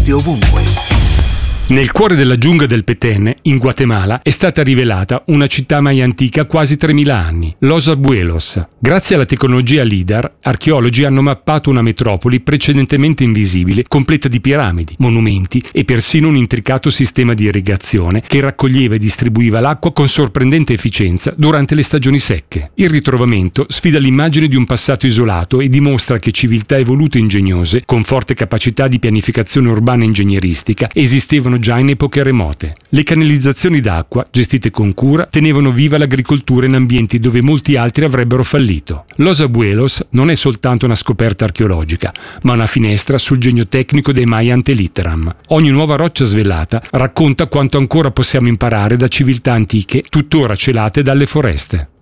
dappertutto e ovunque. Nel cuore della giungla del Petén, in Guatemala, è stata rivelata una città mai antica quasi 3000 anni, Los Abuelos. Grazie alla tecnologia LIDAR, archeologi hanno mappato una metropoli precedentemente invisibile, completa di piramidi, monumenti e persino un intricato sistema di irrigazione che raccoglieva e distribuiva l'acqua con sorprendente efficienza durante le stagioni secche. Il ritrovamento sfida l'immagine di un passato isolato e dimostra che civiltà evolute e ingegnose, con forte capacità di pianificazione urbana e ingegneristica, esistevano già in epoche remote. Le canalizzazioni d'acqua, gestite con cura, tenevano viva l'agricoltura in ambienti dove molti altri avrebbero fallito. Los Abuelos non è soltanto una scoperta archeologica, ma una finestra sul genio tecnico dei Maya ante litteram. Ogni nuova roccia svelata racconta quanto ancora possiamo imparare da civiltà antiche tuttora celate dalle foreste.